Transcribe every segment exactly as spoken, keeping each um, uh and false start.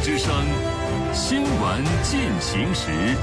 之声新闻进行时。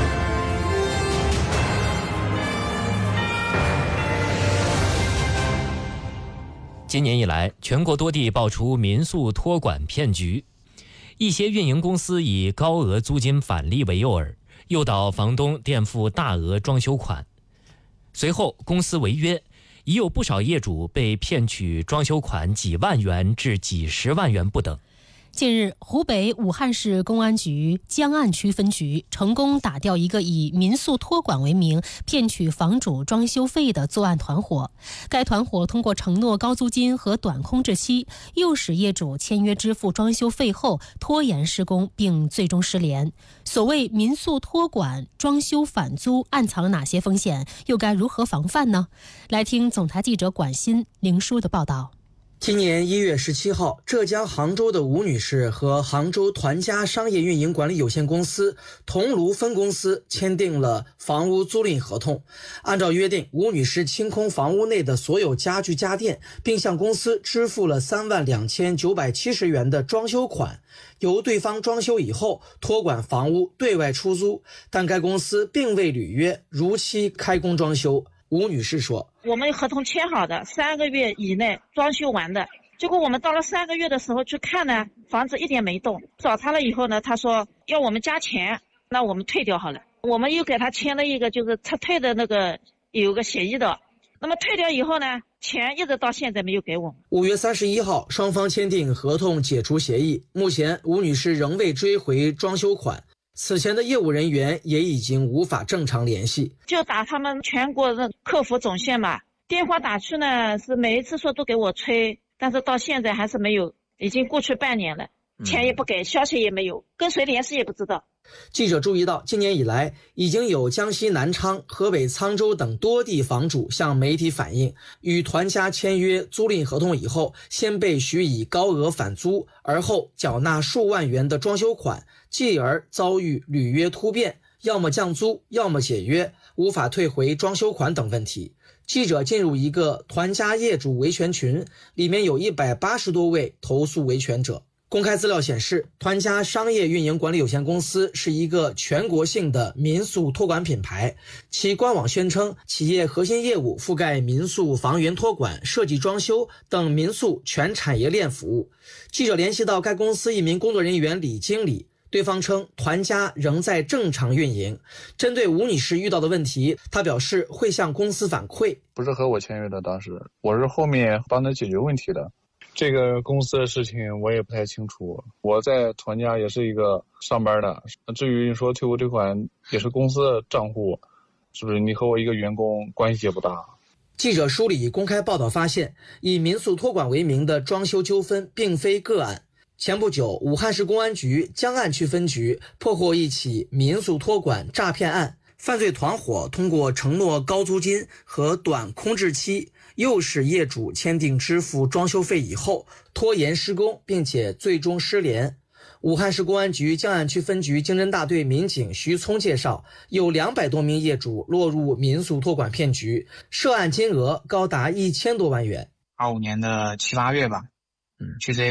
今年以来，全国多地爆出民宿托管骗局，一些运营公司以高额租金返利为诱饵，诱导房东垫付大额装修款。随后，公司违约，已有不少业主被骗取装修款几万元至几十万元不等。 近日，湖北武汉市公安局江岸区分局成功打掉一个以民宿托管为名骗取房主装修费的作案团伙。该团伙通过承诺高租金和短空置期，诱使业主签约支付装修费后拖延施工，并最终失联。所谓民宿托管、装修返租暗藏哪些风险，又该如何防范呢？来听总台记者管欣、凌书的报道。 今年一月十七号，浙江杭州的吴女士和杭州团家商业运营管理有限公司桐庐分公司签订了房屋租赁合同。按照约定，吴女士清空房屋内的所有家具家电，并向公司支付了三万两千九百七十元的装修款，由对方装修以后托管房屋对外出租，但该公司并未履约，如期开工装修。吴女士说， 我们合同签好的，三个月以内装修完的，结果我们到了三个月的时候去看呢，房子一点没动。找他了以后呢，他说要我们加钱，那我们退掉好了。我们又给他签了一个就是撤退的那个有个协议的，那么退掉以后呢，钱一直到现在没有给我们。 五月三十一号，双方签订合同解除协议，目前吴女士仍未追回装修款。此前的业务人员也已经无法正常联系， 就打他们全国的客服总线嘛，电话打去呢，是每一次说都给我催，但是到现在还是没有，已经过去半年了，钱也不给，消息也没有，跟谁联系也不知道。 记者注意到，今年以来，已经有江西南昌、河北沧州等多地房主向媒体反映，与团家签约租赁合同以后，先被许以高额返租，而后缴纳数万元的装修款，继而遭遇履约突变，要么降租，要么解约，无法退回装修款等问题。记者进入一个团家业主维权群，里面有一百八十多位投诉维权者。公开资料显示，团家商业运营管理有限公司是一个全国性的民宿托管品牌，其官网宣称企业核心业务覆盖民宿房源托管、设计装修等民宿全产业链服务。记者联系到该公司一名工作人员李经理，对方称团家仍在正常运营。针对吴女士遇到的问题，她表示会向公司反馈。 不是和我签约的，当时我是后面帮他解决问题的。这个公司的事情我也不太清楚，我在团家也是一个上班的，至于说退不退款也是公司的账户，是不是你和我一个员工关系也不大。 记者梳理公开报道发现，以民宿托管为名的装修纠纷并非个案。前不久，武汉市公安局江岸区分局破获一起民宿托管诈骗案，犯罪团伙通过承诺高租金和短空置期，诱使业主签订支付装修费以后拖延施工，并且最终失联。武汉市公安局江岸区分局经侦大队民警徐聪介绍，有两百多名业主落入民宿托管骗局，涉案金额高达一千多万元。 二五年的七八月吧，嗯，去这